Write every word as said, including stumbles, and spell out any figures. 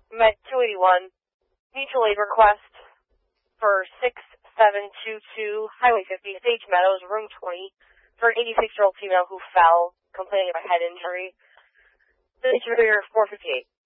Met two eighty-one, mutual aid request for six seven two two Highway fifty, Sage Meadows, room twenty, for an eighty-six-year-old female who fell, complaining of a head injury. The four fifty-eight.